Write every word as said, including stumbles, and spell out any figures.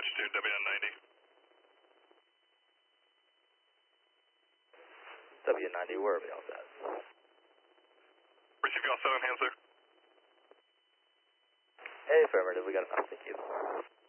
dispatch to W N ninety. W ninety, where are we all set? Received call seven, hand, sir. Hey, affirmative, we got enough, thank you.